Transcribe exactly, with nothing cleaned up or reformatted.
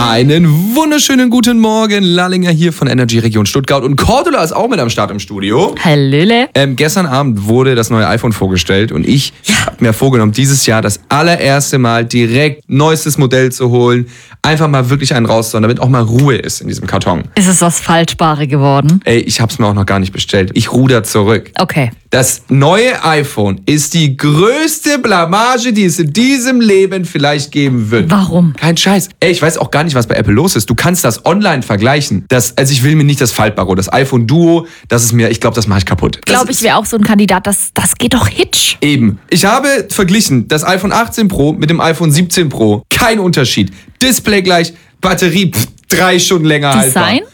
Einen wunderschönen guten Morgen. Lallinger hier von Energy Region Stuttgart. Und Cordula ist auch mit am Start im Studio. Hallöle. Ähm, gestern Abend wurde das neue iPhone vorgestellt und ich ja. habe mir vorgenommen, dieses Jahr das allererste Mal direkt neuestes Modell zu holen. Einfach mal wirklich einen rauszuhauen, damit auch mal Ruhe ist in diesem Karton. Ist es was Faltbare geworden? Ey, ich hab's mir auch noch gar nicht bestellt. Ich ruder zurück. Okay. Das neue iPhone ist die größte Blamage, die es in diesem Leben vielleicht geben wird. Warum? Kein Scheiß. Ey, ich weiß auch gar nicht, was bei Apple los ist. Du kannst das online vergleichen. Das, also ich will mir nicht das Faltbare, das iPhone Duo, das ist mir, ich glaube, das mache ich kaputt. Ich glaube, ich wäre auch so ein Kandidat, das, das geht doch hitsch. Eben. Ich habe verglichen das iPhone achtzehn Pro mit dem iPhone siebzehn Pro. Kein Unterschied. Display gleich, Batterie pff, drei Stunden länger haltbar. Design?